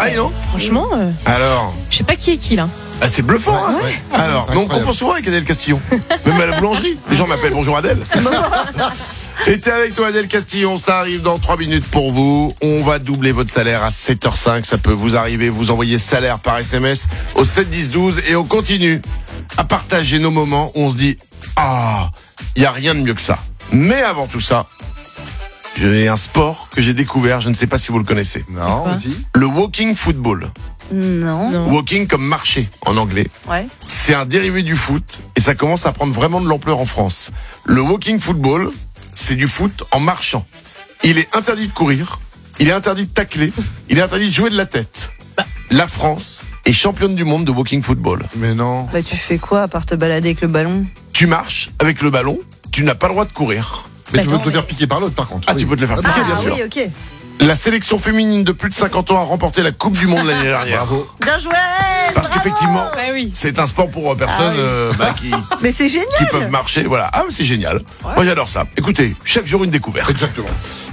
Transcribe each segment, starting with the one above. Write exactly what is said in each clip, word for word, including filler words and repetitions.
pareil, non? Franchement, euh, Alors, je sais pas qui est qui là. ah, c'est bluffant. Ouais, hein. ouais. Alors, C'est donc on incroyable. confond souvent avec Adèle Castillon. Même à la boulangerie, les gens m'appellent bonjour Adèle. C'est ça. Et t'es avec toi Adèle Castillon, ça arrive dans trois minutes pour vous. On va doubler votre salaire à sept heures cinq, ça peut vous arriver. Vous envoyez salaire par S M S au sept dix douze et on continue à partager nos moments où on se dit ah, il y a rien de mieux que ça. Mais avant tout ça, j'ai un sport que j'ai découvert, je ne sais pas si vous le connaissez. Non, Quoi vas-y. Le walking football. Non. Non. Walking comme marcher en anglais. Ouais. C'est un dérivé du foot et ça commence à prendre vraiment de l'ampleur en France. Le walking football, c'est du foot en marchant. Il est interdit de courir, il est interdit de tacler, il est interdit de jouer de la tête. La France est championne du monde de walking football. Mais non. Bah, tu fais quoi à part te balader avec le ballon? Tu marches avec le ballon, tu n'as pas le droit de courir. Mais tu peux Attends, te le faire mais- piquer par l'autre, par contre. Ah, Oui. tu peux te le faire piquer, bien Ah sûr. oui, ok. La sélection féminine de plus de cinquante ans a remporté la Coupe du Monde l'année dernière. Bravo. Bien joué. Parce bravo. qu'effectivement, Bah oui. c'est un sport pour euh, personnes Ah oui. euh, bah, qui, Mais c'est génial. qui peuvent marcher. Voilà. Ah, c'est génial. Moi, j'adore ça. Écoutez, chaque jour une découverte. Exactement.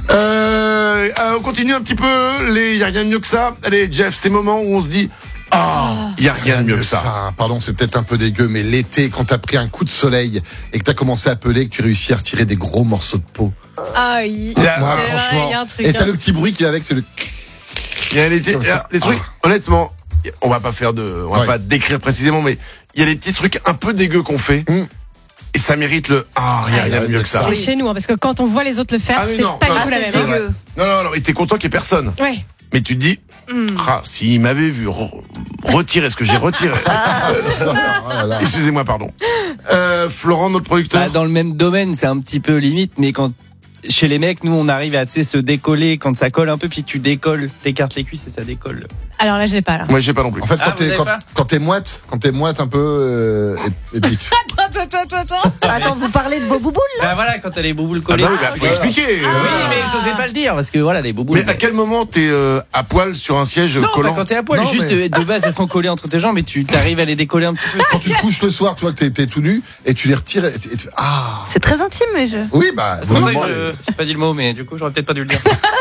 Euh, euh, on continue un petit peu. Les, y a rien de mieux que ça. Allez, Jeff, ces moments où on se dit, ah, y a rien de mieux que ça. Pardon, c'est peut-être un peu dégueu, mais l'été, quand t'as pris un coup de soleil et que t'as commencé à peler, que tu réussis à retirer des gros morceaux de peau. Ah, il... Il y a- Moi, c'est vrai, franchement. il y a un truc, Et t'as hein. le petit bruit qui va avec, c'est le. Il y a les, petits- Comme il y a ça. les trucs. Honnêtement, on va pas faire de, on va Ouais. pas décrire précisément, mais il y a des petits trucs un peu dégueux qu'on fait. Mm. Et ça mérite le, ah, y a rien de mieux que ça. Et chez nous, hein, parce que quand on voit les autres le faire, Ah oui, c'est non, pas non, du tout la c'est même. c'est hein. vrai. dégueu. Non, non, non, mais t'es content qu'il y ait personne. Ouais. Mais tu te dis, Mm. ah, s'il m'avait vu re- retirer ce que j'ai retiré. Oh là là. Excusez-moi, pardon. Euh, Florent, notre producteur. Bah, dans le même domaine, c'est un petit peu limite, mais quand chez les mecs, nous, on arrive à tu sais, se décoller quand ça colle un peu, puis tu décolles, t'écartes les cuisses et ça décolle. Alors là, je l'ai pas là. Moi, j'ai pas non plus. En fait, Ah, quand vous t'es avez quand, pas quand t'es moite, quand t'es moite un peu euh, ép- épique. Attends, attends, attends, attends. Attends, vous parlez de vos bouboules là? Bah voilà, quand t'as les bouboules Ah collées. bah oui, bah, faut voilà. expliquer. Oui, euh. mais j'osais pas le dire, parce que voilà, les bouboules. Mais à quel moment t'es euh, à poil sur un siège Non, collant bah, quand t'es à poil, Non, juste mais- euh, de base, elles sont collées entre tes jambes, et tu t'arrives à les décoller un petit peu. Quand tu te couches le soir, tu vois que t'es, t'es tout nu et tu les retires et, et tu fais ah. C'est très intime, mais je. Oui, bah. C'est pour ça que moi, je j'ai pas dit le mot, mais du coup, j'aurais peut-être pas dû le dire.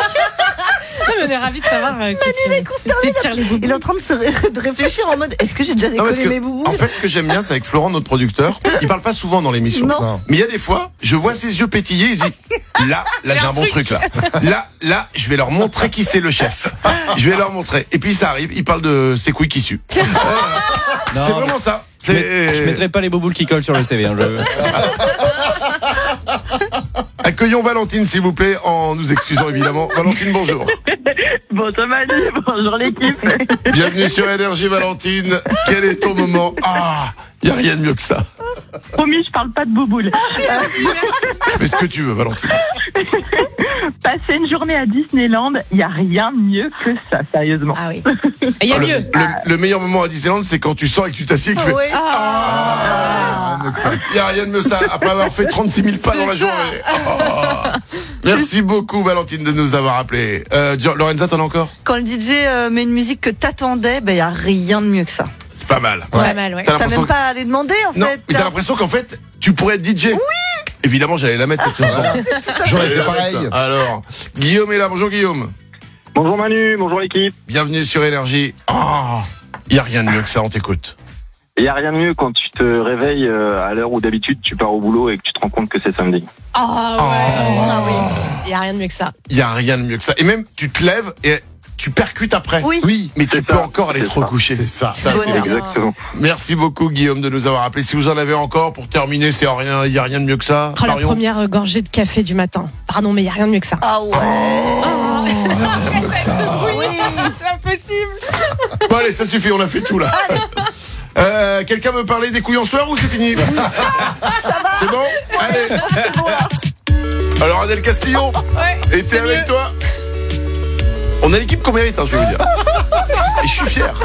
Non, mais on est ravis de savoir euh, que tu t'étires les Il boubous. est en train de, se ré- de réfléchir en mode est-ce que j'ai déjà Non, parce décollé que, mes bouboules? en fait, ce que j'aime bien, c'est avec Florent, notre producteur. Il parle pas souvent dans l'émission. Non. Non. Mais il y a des fois, je vois ses yeux pétiller, il se dit, là, là, j'ai un bon truc, là. Là, là, je vais leur montrer qui c'est le chef. Je vais leur montrer. Et puis, ça arrive, il parle de ses couilles qui suent. Euh, Non, c'est mais vraiment ça. Je, met- C'est... je mettrai pas les bouboules qui collent sur le C V. Hein, je... Accueillons Valentine, s'il vous plaît, en nous excusant évidemment. Valentine, bonjour. Bonjour Manu, bonjour l'équipe. Bienvenue sur Énergie, Valentine. Quel est ton moment? Ah, il y a rien de mieux que ça. Promis, je parle pas de bouboule. Fais ce que tu veux, Valentine. Passer une journée à Disneyland, il y a rien de mieux que ça, sérieusement. Ah oui. Et il y a Ah, le, mieux. le- le meilleur moment à Disneyland, c'est quand tu sors et que tu t'assieds et que tu fais. Oui. Ah, mieux que ça. Il n'y a rien de mieux ça, après avoir fait trente-six mille pas dans la C'est ça. journée. Oh. Merci beaucoup, Valentine, de nous avoir appelés. Euh, Gio- Lorenza, t'en as encore? Quand le D J euh, met une musique que t'attendais, ben il y a rien de mieux que ça. C'est pas mal. Pas mal, ouais. T'as T'as l'impression même que- pas à aller demander en Non, fait. mais t'as l'impression qu'en fait, tu pourrais être D J. Oui. Évidemment, j'allais la mettre cette chanson. J'aurais fait pareil. Alors, Guillaume est là. Bonjour, Guillaume. Bonjour Manu, bonjour l'équipe. Bienvenue sur Énergie. Oh, il n'y a rien de mieux que ça, on t'écoute. Il n'y a rien de mieux quand tu te réveilles euh, à l'heure où d'habitude tu pars au boulot et que tu te rends compte que c'est samedi. Ah ouais. Ah oui. Il y a rien de mieux que ça. Il n'y a rien de mieux que ça. Et même, tu te lèves et tu percutes après. Oui. Oui. Mais tu C'est peux ça, encore aller c'est te ça. recoucher. C'est ça. Ça, c'est Bonheur. les gars. Exactement. Merci beaucoup, Guillaume, de nous avoir appelés. Si vous en avez encore, pour terminer, c'est rien, il n'y a rien de mieux que ça. Oh, la Marion. première euh, gorgée de café du matin. Pardon, mais il y a rien de mieux que ça. Ah ouais. Oui, c'est impossible. Bon, allez, ça suffit, on a fait tout là. Euh, quelqu'un veut parler des couilles en sueur ou c'est fini? C'est bon? Allez. Alors, Adèle Castillon, Ouais. était avec toi. On a l'équipe qu'on mérite, hein, je vais vous dire. Et je suis fier.